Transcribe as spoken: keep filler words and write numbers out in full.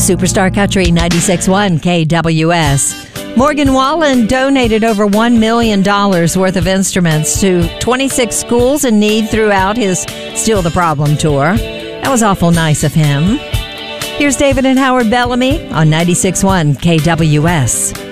Superstar Country ninety-six point one K W S. Morgan Wallen donated over one million dollars worth of instruments to twenty-six schools in need throughout his Still the Problem tour. That was awful nice of him. Here's David and Howard Bellamy on ninety-six point one K W S.